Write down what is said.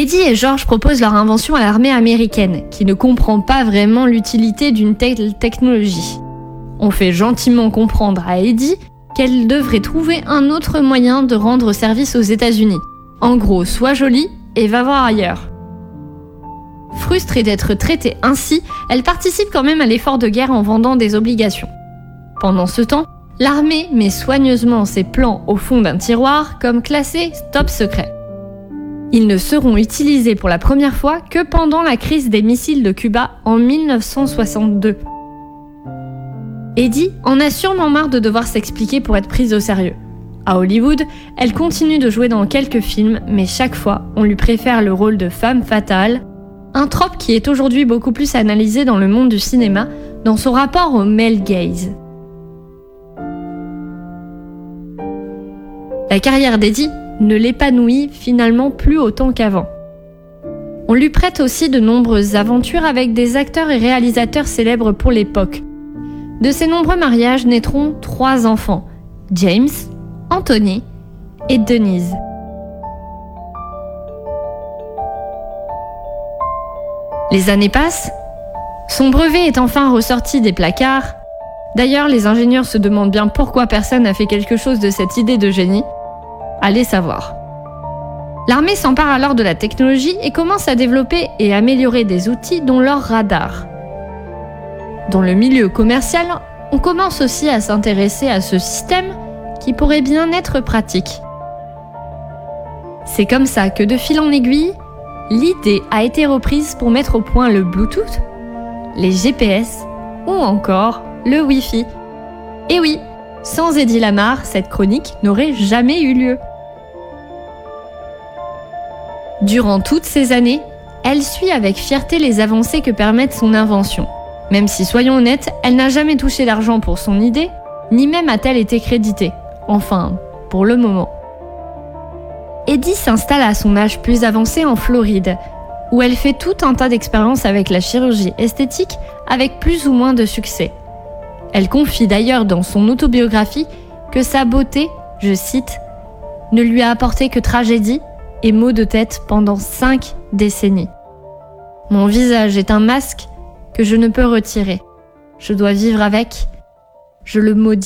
Eddie et George proposent leur invention à l'armée américaine, qui ne comprend pas vraiment l'utilité d'une telle technologie. On fait gentiment comprendre à Eddie qu'elle devrait trouver un autre moyen de rendre service aux États-Unis. En gros, sois jolie et va voir ailleurs. Frustrée d'être traitée ainsi, elle participe quand même à l'effort de guerre en vendant des obligations. Pendant ce temps, l'armée met soigneusement ses plans au fond d'un tiroir comme classés top secret. Ils ne seront utilisés pour la première fois que pendant la crise des missiles de Cuba en 1962. Eddie en a sûrement marre de devoir s'expliquer pour être prise au sérieux. À Hollywood, elle continue de jouer dans quelques films, mais chaque fois, on lui préfère le rôle de femme fatale, un trope qui est aujourd'hui beaucoup plus analysé dans le monde du cinéma, dans son rapport au male gaze. La carrière d'Eddie ne l'épanouit finalement plus autant qu'avant. On lui prête aussi de nombreuses aventures avec des acteurs et réalisateurs célèbres pour l'époque. De ces nombreux mariages naîtront 3 enfants, James, Anthony et Denise. Les années passent, son brevet est enfin ressorti des placards. D'ailleurs, les ingénieurs se demandent bien pourquoi personne n'a fait quelque chose de cette idée de génie. Allez savoir. L'armée s'empare alors de la technologie et commence à développer et améliorer des outils dont leur radar. Dans le milieu commercial, on commence aussi à s'intéresser à ce système qui pourrait bien être pratique. C'est comme ça que de fil en aiguille, l'idée a été reprise pour mettre au point le Bluetooth, les GPS ou encore le Wi-Fi. Et oui, sans Eddie Lamar, cette chronique n'aurait jamais eu lieu. Durant toutes ces années, elle suit avec fierté les avancées que permettent son invention. Même si, soyons honnêtes, elle n'a jamais touché d'argent pour son idée, ni même a-t-elle été créditée. Enfin, pour le moment. Eddie s'installe à son âge plus avancé en Floride, où elle fait tout un tas d'expériences avec la chirurgie esthétique avec plus ou moins de succès. Elle confie d'ailleurs dans son autobiographie que sa beauté, je cite, « ne lui a apporté que tragédie et maux de tête pendant 5 décennies. Mon visage est un masque que je ne peux retirer. Je dois vivre avec, je le maudis. »